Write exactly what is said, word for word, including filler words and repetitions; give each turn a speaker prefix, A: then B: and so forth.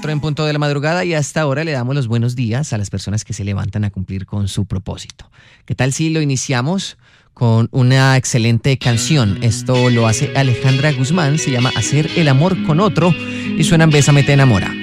A: cuatro en punto de la madrugada y hasta ahora le damos los buenos días a las personas que se levantan a cumplir con su propósito. ¿Qué tal si lo iniciamos con una excelente canción? Esto lo hace Alejandra Guzmán, se llama Hacer el amor con otro y suena en Bésame te enamora.